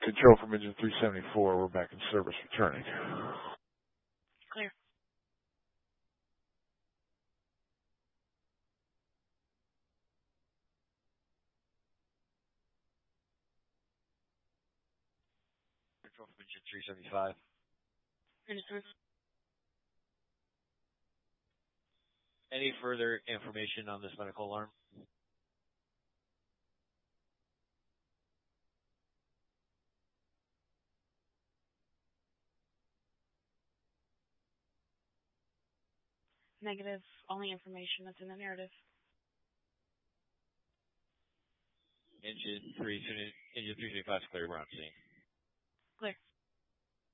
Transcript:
Control from engine 374. We're back in service returning. Clear. Control from engine 375. Understood. Any further information on this medical alarm? Negative. Only information that's in the narrative. Engine 375 is clear. We're on scene. Clear.